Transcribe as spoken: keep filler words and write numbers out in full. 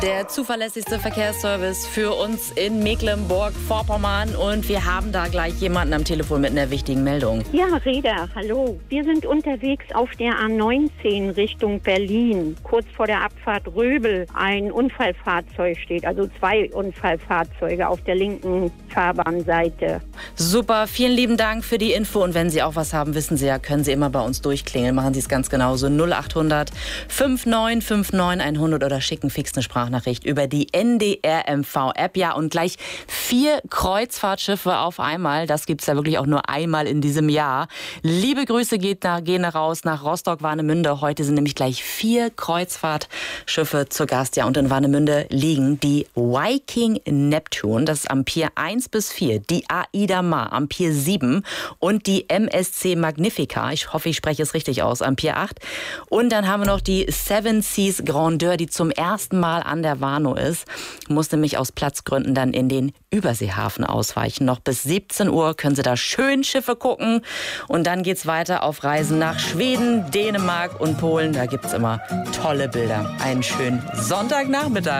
Der zuverlässigste Verkehrsservice für uns in Mecklenburg-Vorpommern. Und wir haben da gleich jemanden am Telefon mit einer wichtigen Meldung. Ja, Reda, hallo. Wir sind unterwegs auf der A neunzehn Richtung Berlin. Kurz vor der Abfahrt Röbel ein Unfallfahrzeug steht, also zwei Unfallfahrzeuge auf der linken Fahrbahnseite. Super, vielen lieben Dank für die Info. Und wenn Sie auch was haben, wissen Sie ja, können Sie immer bei uns durchklingeln. Machen Sie es ganz genauso. null acht hundert neunundfünfzig neunundfünfzig hundert oder schicken fix eine Sprachnachricht über die N D R M V-App. Ja, und gleich vier Kreuzfahrtschiffe auf einmal. Das gibt's ja wirklich auch nur einmal in diesem Jahr. Liebe Grüße geht nach, gehen raus nach Rostock-Warnemünde. Heute sind nämlich gleich vier Kreuzfahrtschiffe zu Gast. Ja, und in Warnemünde liegen die Viking Neptune, das ist am Pier eins bis vier, die Aida Mar am Pier sieben und die M S C Magnifica, ich hoffe, ich spreche es richtig aus, am Pier acht. Und dann haben wir noch die Seven Seas Grandeur, die zum ersten Mal an der Warnow ist. Muss nämlich aus Platzgründen dann in den Überseehafen ausweichen. Noch bis siebzehn Uhr können Sie da schön Schiffe gucken. Und dann geht's weiter auf Reisen nach Schweden, Dänemark und Polen. Da gibt's immer tolle Bilder. Einen schönen Sonntagnachmittag.